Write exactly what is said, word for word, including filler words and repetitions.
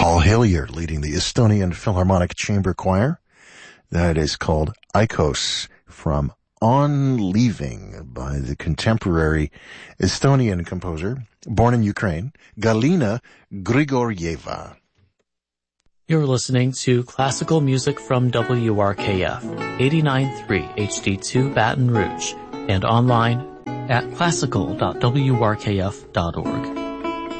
Paul Hillier leading the Estonian Philharmonic Chamber Choir. That is called Aikos from On Leaving by the contemporary Estonian composer, born in Ukraine, Galina Grigorieva. You're listening to classical music from W R K F, eighty-nine point three H D two Baton Rouge, and online at classical dot w r k f dot org.